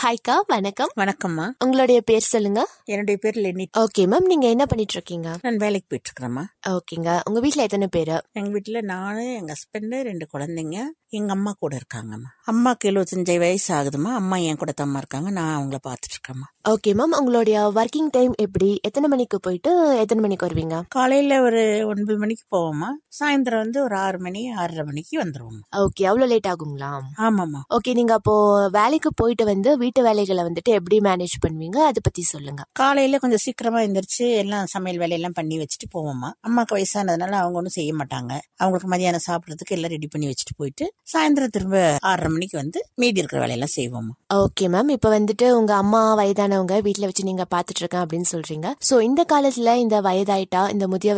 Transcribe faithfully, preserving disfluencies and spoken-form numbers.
ஹாய்க்கா, வணக்கம். வணக்கம்மா. உங்களுடைய பேர் சொல்லுங்க. என்னுடைய பேர் லெனி. ஓகே மேம், நீங்க என்ன பண்ணிட்டு இருக்கீங்க? நான் வேலைக்கு போயிட்டு இருக்கிறேம்மா. ஓகேங்க. உங்க வீட்ல எத்தனை பேரு? எங்க வீட்டுல நானு, எங்க ஹஸ்பண்ட், ரெண்டு குழந்தைங்க, எங்க அம்மா கூட இருக்காங்கம்மா. அம்மாக்கு எழுபத்தஞ்சு வயசு ஆகுதுமா. அம்மா என் கூட தம்மா இருக்காங்க. நான் அவங்கள பாத்துட்டு இருக்கேம்மா. ஓகே மேம், உங்களுடைய ஒர்க்கிங் டைம் எப்படி? எத்தனை மணிக்கு போயிட்டு எத்தனை மணிக்கு வருவீங்க? காலையில ஒரு ஒன்பது மணிக்கு போவோம்மா. சாயந்தரம் வந்து ஒரு ஆறு மணி ஆறரை மணிக்கு வந்துருவோம். ஓகே, அவ்வளவு லேட் ஆகுங்களா? ஆமாம்மா. ஓகே, நீங்க அப்போ வேலைக்கு போயிட்டு வந்து வீட்டு வேலைகளை வந்துட்டு எப்படி மேனேஜ் பண்ணுவீங்க, அதை பத்தி சொல்லுங்க. காலையில கொஞ்சம் சீக்கிரமா எந்திரிச்சு எல்லாம் சமையல் வேலையெல்லாம் பண்ணி வச்சுட்டு போவோம்மா. அம்மாக்கு வயசானதுனால அவங்க ஒன்றும் செய்ய மாட்டாங்க. அவங்களுக்கு மதியானம் சாப்பிடறதுக்கு எல்லாம் ரெடி பண்ணி வச்சுட்டு போயிட்டு சாயந்தரம் திரும்ப ஆறரை மணிக்கு வந்து மீதி இருக்கிற வேலையெல்லாம் செய்வோம்மா. ஓகே மேம், இப்ப வந்துட்டு உங்க அம்மா வயதானவங்க வீட்டுல வச்சு நீங்க பாத்துட்டு இருக்கேன் அப்படின்னு சொல்றீங்க. சோ இந்த காலத்துல இந்த வயதாயிட்டா இந்த முதியவர்